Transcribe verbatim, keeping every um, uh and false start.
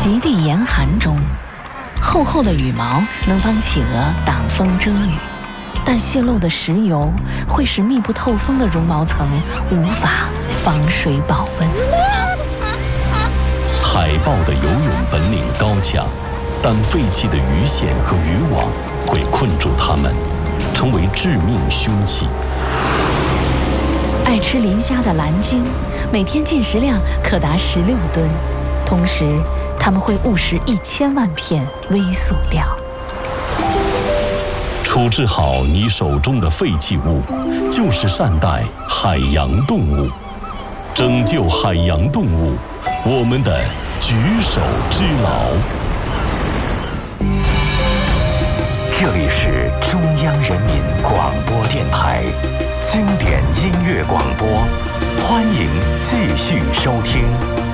极地严寒中，厚厚的羽毛能帮企鹅挡风遮雨，但泄漏的石油会使密不透风的绒毛层无法防水保温。 海豹的游泳本领高强，但废弃的鱼线和渔网会困住它们，成为致命凶器。 爱吃磷虾的蓝鲸，每天进食量可达十六吨，同时它们会误食一千万片微塑料。 处置好你手中的废弃物，就是善待海洋动物，拯救海洋动物，我们的举手之劳。 这里是中央人民广播电台经典音乐广播，欢迎继续收听。